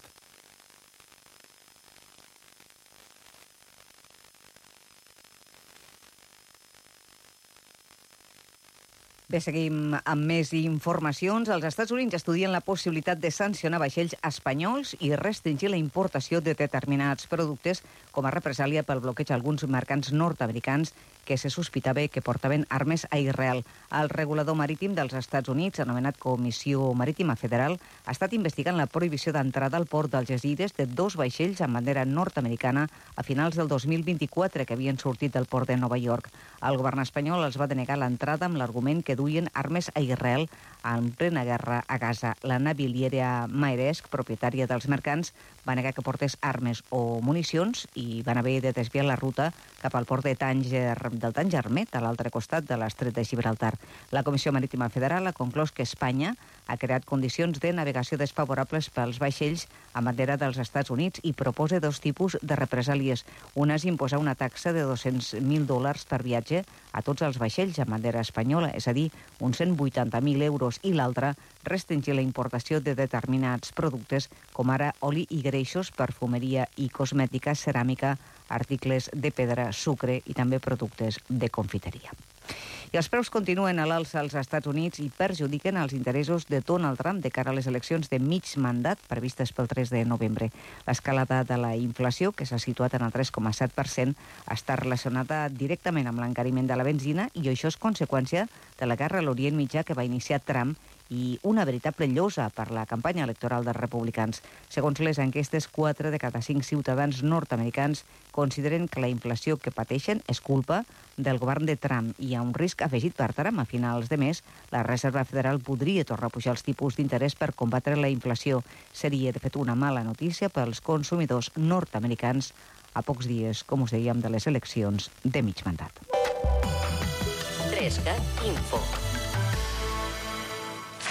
Speaker 1: Bé, seguim amb més informacions. Els Estats Units estudien la possibilitat de sancionar vaixells espanyols i restringir la importació de determinats productes com a represàlia pel bloqueig a alguns mercants nord-americans que se sospitava que portaven armes a Israel. El regulador marítim dels Estats Units, anomenat Comissió Marítima Federal, ha estat investigant la prohibició d'entrada al port d'Algesires de 2 vaixells amb bandera nord-americana a finals del 2024 que havien sortit del port de Nova York. El govern espanyol els va denegar l'entrada amb l'argument que duien armes a Israel en plena guerra a Gaza. La naviliera Maersk, propietària dels mercants, va negar que portés armes o municions i van haver de desviar la ruta cap al port de del Tangermet, a l'altre costat de l'estret de Gibraltar. La Comissió Marítima Federal ha conclòs que Espanya ha creat condicions de navegació desfavorables pels vaixells a bandera dels Estats Units i proposa 2 tipus de represàlies. Una és imposar una taxa de $200.000 per viatge a tots els vaixells a bandera espanyola, és a dir, uns 180.000 euros, i l'altra, restringir la importació de determinats productes com ara oli i greixos, perfumeria i cosmètica, ceràmica, articles de pedra, sucre i també productes de confiteria. I els preus continuen a l'alça als Estats Units i perjudiquen els interessos de Donald Trump de cara a les eleccions de mig mandat previstes pel 3 de novembre. L'escalada de la inflació, que s'ha situat en el 3,7%, està relacionada directament amb l'encariment de la benzina i això és conseqüència de la guerra a l'Orient Mitjà que va iniciar Trump i una veritable llosa per la campanya electoral dels republicans. Segons les enquestes, 4 de cada 5 ciutadans nord-americans consideren que la inflació que pateixen és culpa del govern de Trump i hi ha un risc afegit per Trump. A finals de mes, la Reserva Federal podria tornar a pujar els tipus d'interès per combatre la inflació. Seria, de fet, una mala notícia pels consumidors nord-americans a pocs dies, com us dèiem, de les eleccions de mig mandat.
Speaker 2: 3CAT Info.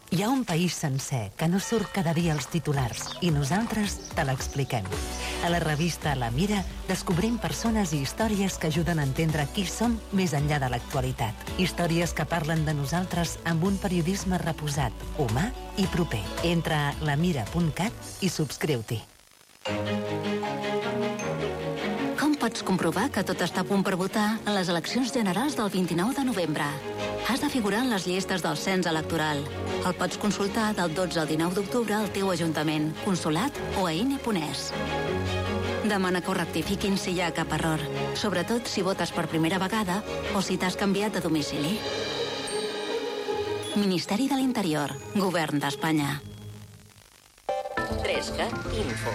Speaker 11: Hi ha un país sencer que no surt cada dia als titulars i nosaltres te l'expliquem. A la revista La Mira descobrim persones i històries que ajuden a entendre qui som més enllà de l'actualitat. Històries que parlen de nosaltres amb un periodisme reposat, humà i proper. Entra a lamira.cat i subscriu-t'hi.
Speaker 9: Com pots comprovar que tot està a punt per votar a les eleccions generals del 29 de novembre? Has de figurar en les llistes del cens electoral. El pots consultar del 12 al 19 d'octubre al teu ajuntament, consolat o a INE.es. Demana que ho rectifiquin si hi ha cap error, sobretot si votes per primera vegada o si t'has canviat de domicili. Ministeri de l'Interior, Govern d'Espanya.
Speaker 2: 3CAT Info.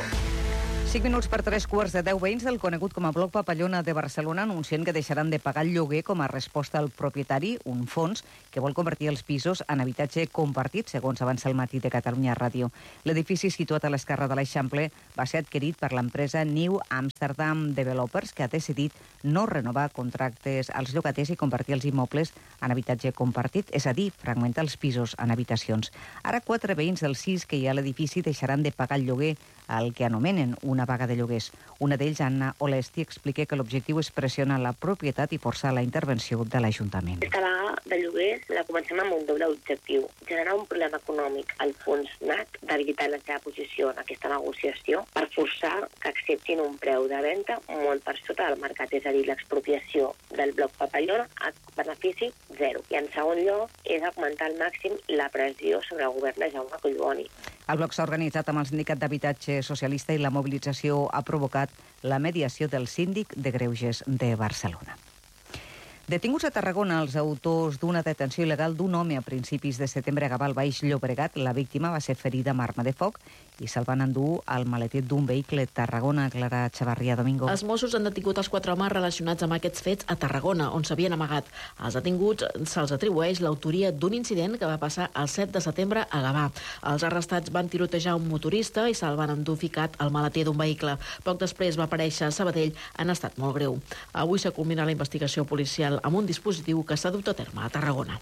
Speaker 1: 5 minuts per 3:15. Veïns del conegut com a Bloc Papallona de Barcelona anuncien que deixaran de pagar el lloguer com a resposta al propietari, un fons que vol convertir els pisos en habitatge compartit, segons avança el Matí de Catalunya Ràdio. L'edifici situat a l'esquerra de l'Eixample va ser adquirit per l'empresa New Amsterdam Developers, que ha decidit no renovar contractes als llogaters i convertir els immobles en habitatge compartit, és a dir, fragmentar els pisos en habitacions. Ara 4 veïns dels 6 que hi ha a l'edifici deixaran de pagar el lloguer, el que anomenen una vaga de lloguers. Una d'ells, Anna Olesti, explica que l'objectiu és pressionar la propietat i forçar la intervenció de l'Ajuntament.
Speaker 12: Aquesta vaga de lloguers la comencem amb un doble objectiu: generar un problema econòmic al fons NAC, debilitar la seva posició en aquesta negociació, per forçar que acceptin un preu de venda molt per sota del mercat, és a dir, l'expropiació del bloc Papallona a benefici zero. I en segon lloc, és augmentar al màxim la pressió sobre el govern de Jaume Collboni.
Speaker 1: El bloc s'ha organitzat amb el Sindicat d'Habitatge Socialista i la mobilització ha provocat la mediació del síndic de Greuges de Barcelona. Detinguts a Tarragona els autors d'una detenció il·legal d'un home a principis de setembre a Gavà, al Baix Llobregat. La víctima va ser ferida amb arma de foc i se'l van endur al maleter d'un vehicle. Tarragona, Clara Chavarria, Domingo.
Speaker 13: Els Mossos han detingut els 4 homes relacionats amb aquests fets a Tarragona, on s'havien amagat. Als detinguts se'ls atribueix l'autoria d'un incident que va passar el 7 de setembre a Gavà. Els arrestats van tirotejar un motorista i se'l van endur ficat al maleter d'un vehicle. Poc després va aparèixer a Sabadell en estat molt greu. Avui s'ha culminat la investigació policial amb un dispositiu que s'ha dut a terme a Tarragona.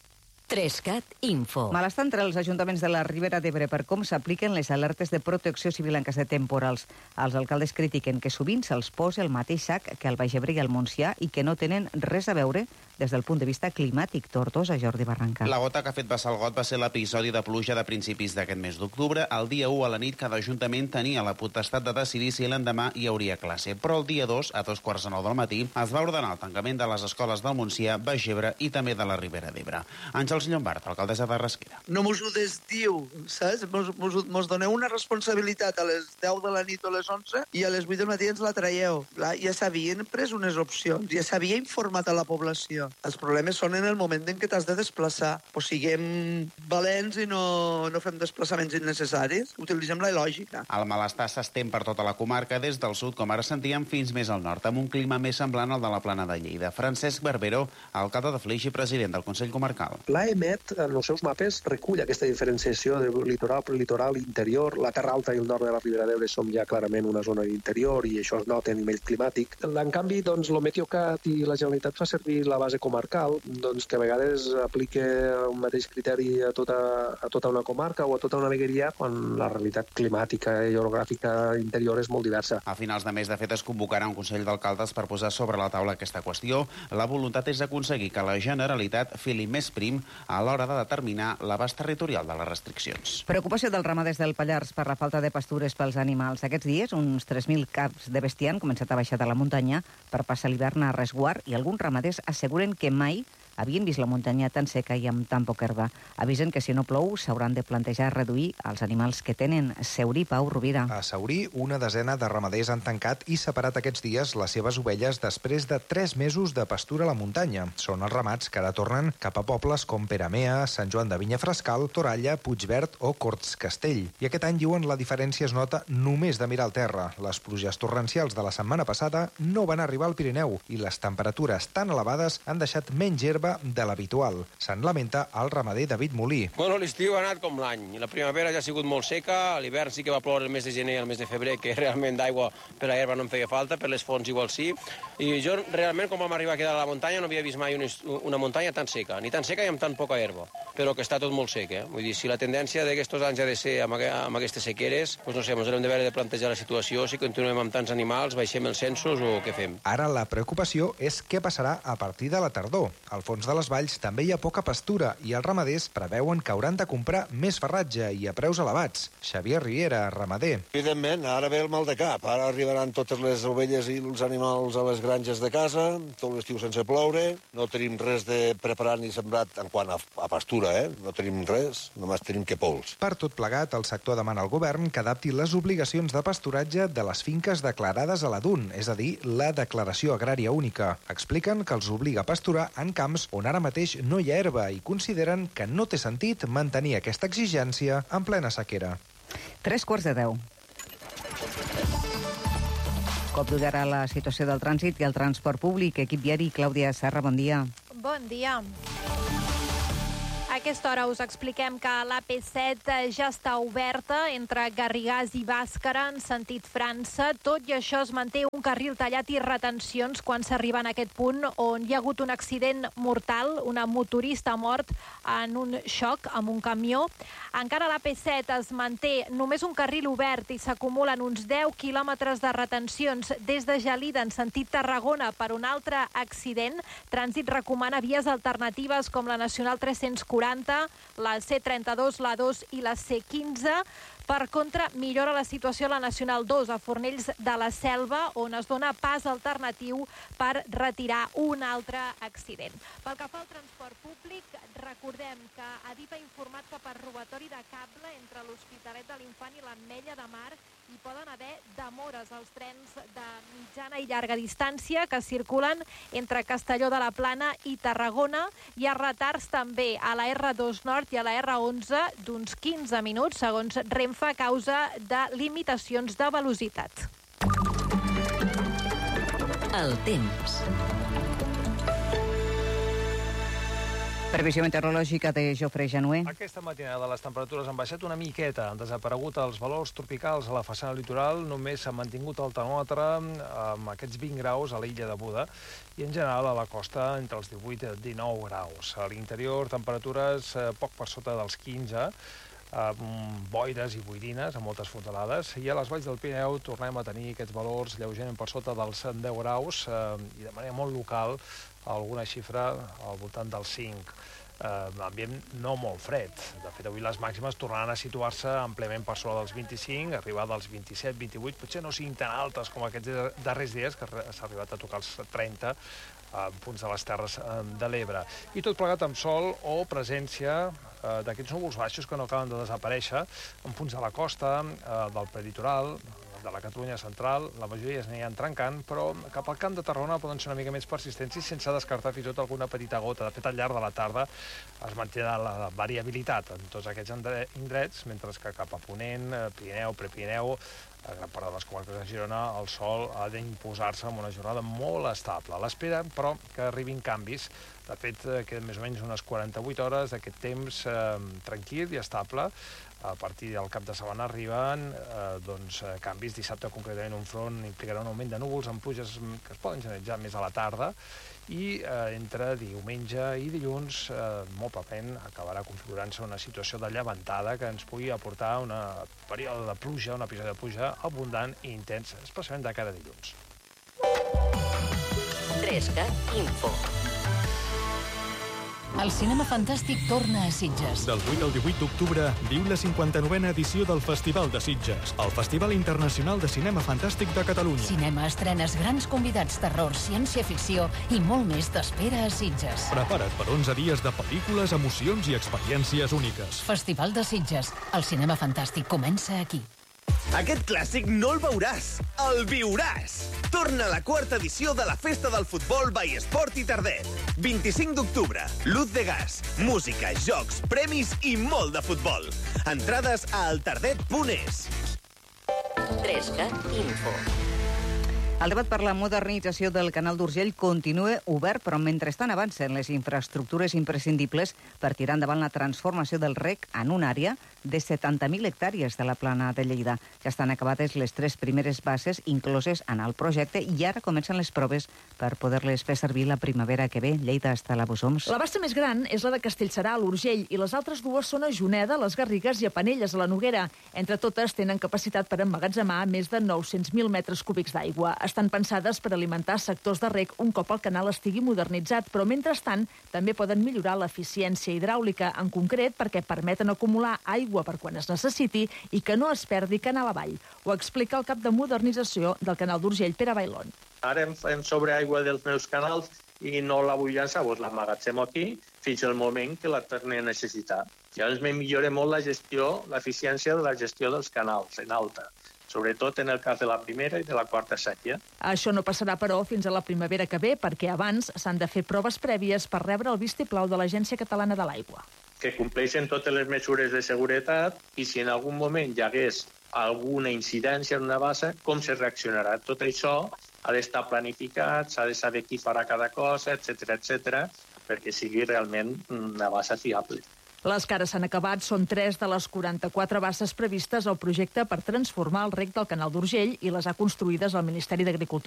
Speaker 2: 3CAT Info.
Speaker 1: Malestar entre els ajuntaments de la Ribera d'Ebre per com s'apliquen les alertes de protecció civil en cas de temporals. Els alcaldes critiquen que sovint se'ls posa el mateix sac que al Baix Ebre i al Montsià i que no tenen res a veure des del punt de vista climàtic. Tortosa, Jordi Barranca.
Speaker 14: La gota que ha fet vessar el got va ser l'episodi de pluja de principis d'aquest mes d'octubre. El dia 1 a la nit cada ajuntament tenia la potestat de decidir si l'endemà hi hauria classe. Però el dia 2, a 2:45 del matí, es va ordenar el tancament de les escoles del Montsià, Baix Ebre i també de la Ribera d'Ebre. Àngels Llombard, alcaldessa de Rasquera.
Speaker 16: No mos ho desdiu, saps? Mos doneu una responsabilitat a les 10 de la nit o a les 11 i a les 8 del matí ens la traieu. Ja s'havien pres unes opcions, ja s'havia informat a la població. Els problemes són en el moment en què t'has de desplaçar. O siguem valents i no fem desplaçaments innecessaris. Utilitzem la lògica.
Speaker 14: El malestar s'estén per tota la comarca, des del sud, com ara sentíem, fins més al nord, amb un clima més semblant al de la Plana de Lleida. Francesc Barbero, alcalde de Flix i president del Consell Comarcal.
Speaker 17: L'AEMET, en els seus mapes, recull aquesta diferenciació de litoral, prelitoral, interior. La Terra Alta i el nord de la Ribera d'Ebre som ja clarament una zona interior i això es nota a nivell climàtic. En canvi, doncs, el Meteocat i la Generalitat fa servir la base comarcal, doncs, que a vegades aplica un mateix criteri a tota una comarca o a tota una vegueria, quan la realitat climàtica i orogràfica interior és molt diversa.
Speaker 14: A finals de mes, de fet, es convocarà un Consell d'Alcaldes per posar sobre la taula aquesta qüestió. La voluntat és aconseguir que la Generalitat fili més prim a l'hora de determinar l'abast territorial de les restriccions.
Speaker 1: Preocupació dels ramaders del Pallars per la falta de pastures pels animals. Aquests dies, uns 3.000 caps de bestiar han començat a baixar de la muntanya per passar l'hivern a resguard i alguns ramaders asseguren que mai havien vist la muntanya tan seca i amb tan poca herba. Avisen que si no plou s'hauran de plantejar reduir els animals que tenen. Saurí, Pau Rovira.
Speaker 27: A Saurí, una desena de ramaders han tancat i separat aquests dies les seves ovelles després de 3 mesos de pastura a la muntanya. Són els ramats que ara tornen cap a pobles com Peramea, Sant Joan de Vinyafrescal, Toralla, Puigverd o Corts Castell. I aquest any, diuen, la diferència es nota només de mirar al terra. Les pluges torrencials de la setmana passada no van arribar al Pirineu i les temperatures tan elevades han deixat menys herba excessiva de l'habitual. Se'n lamenta el ramader David Molí.
Speaker 15: Bueno, l'estiu ha anat com l'any. La primavera ja ha sigut molt seca, l'hivern sí que va ploure el mes de gener i el mes de febrer, que realment d'aigua per a herba no em feia falta, per les fonts igual sí. I jo realment, quan vam arribar a quedar a la muntanya, no havia vist mai una muntanya tan seca, ni tan seca i amb tan poca herba, però que està tot molt sec. Vull dir, si la tendència d'aquests anys ha de ser amb aquestes sequeres, doncs no sé, ens hem d'haver de plantejar la situació, si continuem amb tants animals, baixem els censos o què fem.
Speaker 27: Ara la preocupació és què passarà a partir de la tardor. Al fons de les valls també hi ha poca pastura i els ramaders preveuen que hauran de comprar més farratge i a preus elevats. Xavier Riera, ramader.
Speaker 18: Evidentment, ara ve el mal de cap. Ara arribaran totes les ovelles i els animals a les granges de casa, tot l'estiu sense ploure, no tenim res de preparat ni sembrat en quant a pastura, no tenim res, només tenim que pols.
Speaker 27: Per tot plegat, el sector demana al govern que adapti les obligacions de pasturatge de les finques declarades a la DUN, és a dir, la Declaració Agrària Única. Expliquen que els obliga a pasturar en camps on ara mateix no hi ha herba i consideren que no té sentit mantenir aquesta exigència en plena sequera.
Speaker 1: 9:03. Cop d'ull ara a la situació del trànsit i el transport públic. Equip viari, Clàudia Serra, bon dia.
Speaker 19: Bon dia. A aquesta hora us expliquem que l'AP7 ja està oberta entre Garrigàs i Bàscara en sentit França. Tot i això es manté un carril tallat i retencions quan s'arriba en aquest punt on hi ha hagut un accident mortal. Una motorista ha mort en un xoc amb un camió. Encara a l'AP7 es manté només un carril obert i s'acumulen uns 10 quilòmetres de retencions des de Gelida en sentit Tarragona per un altre accident. Trànsit recomana vies alternatives com la Nacional 340, la C32, la 2 i la C15. Per contra, millora la situació a la Nacional 2, a Fornells de la Selva, on es dona pas alternatiu per retirar un altre accident. Pel que fa al transport públic, recordem que Adif ha informat que per robatori de cable entre l'Hospitalet de l'Infant i l'Ametlla de Mar hi poden haver demores als trens de mitjana i llarga distància que circulen entre Castelló de la Plana i Tarragona. Hi ha retards també a la R2 Nord i a la R11 d'uns 15 minuts, segons Renfe, a causa de limitacions de velocitat.
Speaker 2: El temps.
Speaker 1: Previsió meteorològica de Jofre Januer.
Speaker 20: Aquesta matinada les temperatures han baixat una miqueta. Han desaparegut els valors tropicals a la façana litoral. Només s'ha mantingut el termòmetre amb aquests 20 graus a l'illa de Buda i en general a la costa entre els 18 i 19 graus. A l'interior temperatures poc per sota dels 15, boires i boirines amb moltes fondalades, i a les valls del Pirineu tornem a tenir aquests valors lleugerament per sota dels 10 graus i de manera molt local alguna xifra al voltant dels 5. Ambient no molt fred. De fet, avui les màximes tornaran a situar-se àmpliament per sobre dels 25, arribar dels 27, 28, potser no siguin tan altes com aquests darrers dies, que s'ha arribat a tocar els 30 punts de les Terres de l'Ebre. I tot plegat amb sol o presència d'aquests núvols baixos que no acaben de desaparèixer en punts de la costa, del prelitoral, de la Catalunya central. La majoria s'aniran trencant, però cap al Camp de Tarragona poden ser una mica més persistents i sense descartar fins i tot alguna petita gota. De fet, al llarg de la tarda es manté la variabilitat en tots aquests indrets, mentre que cap a Ponent, Pirineu, Prepirineu, a gran part de les comarques de Girona, el sol ha d'imposar-se amb una jornada molt estable. A l'espera, però, que arribin canvis. De fet, queden més o menys unes 48 hores d'aquest temps tranquil i estable. A partir del cap de setmana arriben canvis. Dissabte, concretament, un front implicarà un augment de núvols amb pluges que es poden generalitzar més a la tarda, i entre diumenge i dilluns, molt probablement, acabarà configurant-se una situació de llevantada que ens pugui aportar un període de pluja, un episodi de pluja abundant i intens, especialment de cara a dilluns.
Speaker 2: 3CAT Info.
Speaker 21: El cinema fantàstic torna a Sitges.
Speaker 22: Del 8 al 18 d'octubre viu la 59a edició del Festival de Sitges, el Festival Internacional de Cinema Fantàstic de Catalunya.
Speaker 21: Cinema, estrenes, grans convidats, terror, ciència-ficció i molt més t'espera a Sitges.
Speaker 22: Prepara't per 11 dies de pel·lícules, emocions i experiències úniques.
Speaker 21: Festival de Sitges. El cinema fantàstic comença aquí.
Speaker 23: Aquest clàssic no el veuràs, el viuràs! Torna a la quarta edició de la Festa del Futbol by Esport i Tardet. 25 d'octubre, luz de gas, música, jocs, premis i molt de futbol. Entrades a altardet.es.
Speaker 2: 3CAT Info.
Speaker 1: El debat per la modernització del canal d'Urgell continua obert, però mentrestant avancen les infraestructures imprescindibles per tirar endavant la transformació del rec en una àrea de 70.000 hectàrees de la plana de Lleida. Ja estan acabades les 3 primeres bases incloses en el projecte i ara comencen les proves per poder-les fer servir la primavera que ve. Lleida, està la Bosoms.
Speaker 3: La bassa més gran és la de Castellserà, a l'Urgell, i les altres dues són a Juneda, les Garrigues i a Penelles, a la Noguera. Entre totes tenen capacitat per emmagatzemar més de 900.000 metres cúbics d'aigua. Estan pensades per alimentar sectors de rec un cop el canal estigui modernitzat, però mentrestant també poden millorar l'eficiència hidràulica, en concret perquè permeten acumular aigua per quan es necessiti i que no es perdi canal avall. Ho explica el cap de modernització del canal d'Urgell, Pere Bailón.
Speaker 4: Ara em sobra aigua dels meus canals i no la vull llançar, doncs l'emmagatzemo aquí fins al moment que la torni a necessitar. Llavors me millora molt la gestió, l'eficiència de la gestió dels canals en alta, sobretot en el cas de la primera i de la quarta sèquia.
Speaker 3: Això no passarà, però, fins a la primavera que ve, perquè abans s'han de fer proves prèvies per rebre el vistiplau de l'Agència Catalana de l'Aigua.
Speaker 4: Que compleixen totes les mesures de seguretat i si en algun moment hi hagués alguna incidència en una bassa, com se reaccionarà. Tot això ha d'estar planificat, s'ha de saber qui farà cada cosa, etc, perquè sigui realment una bassa fiable.
Speaker 3: Les que ara s'han acabat són 3 de les 44 basses previstes al projecte per transformar el rec del canal d'Urgell i les ha construïdes el Ministeri d'Agricultura.